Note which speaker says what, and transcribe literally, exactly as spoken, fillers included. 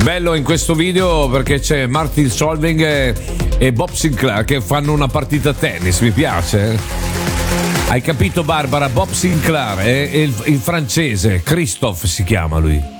Speaker 1: Bello in questo video perché c'è Martin Solveig e, e Bob Sinclair che fanno una partita a tennis, mi piace. Hai capito Barbara? Bob Sinclair e, e il, il francese, Christophe si chiama lui.